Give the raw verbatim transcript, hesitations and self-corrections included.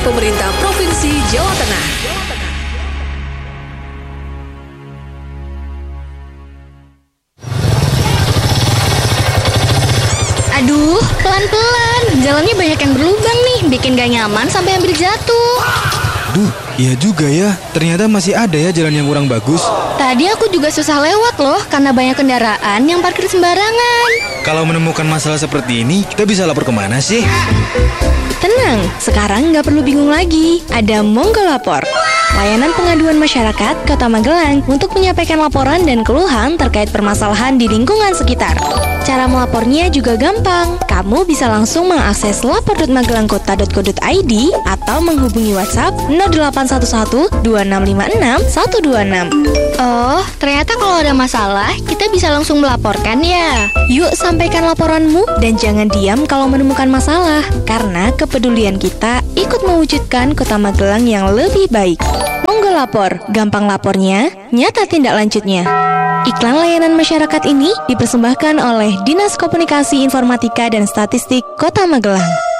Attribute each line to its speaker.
Speaker 1: pemerintah Provinsi Jawa Tengah.
Speaker 2: Aduh, pelan-pelan. Jalannya banyak yang berlubang nih, bikin gak nyaman sampai hampir jatuh.
Speaker 3: Duh, iya juga ya. Ternyata masih ada ya jalan yang kurang bagus.
Speaker 2: Tadi aku juga susah lewat loh, karena banyak kendaraan yang parkir sembarangan.
Speaker 3: Kalau menemukan masalah seperti ini, kita bisa lapor kemana sih?
Speaker 2: Tenang, sekarang nggak perlu bingung lagi. Ada Monggo Lapor, layanan pengaduan masyarakat Kota Magelang untuk menyampaikan laporan dan keluhan terkait permasalahan di lingkungan sekitar. Cara melapornya juga gampang. Kamu bisa langsung mengakses lapor dot magelangkota dot co dot i d atau menghubungi WhatsApp nol delapan satu satu dua enam lima enam satu dua enam. Oh, ternyata kalau ada masalah, kita bisa langsung melaporkan ya. Yuk sampaikan laporanmu dan jangan diam kalau menemukan masalah. Karena kepedulian kita ikut mewujudkan Kota Magelang yang lebih baik. Monggo Lapor, gampang lapornya, nyata tindak lanjutnya. Iklan layanan masyarakat ini dipersembahkan oleh Dinas Komunikasi Informatika dan Statistik Kota Magelang.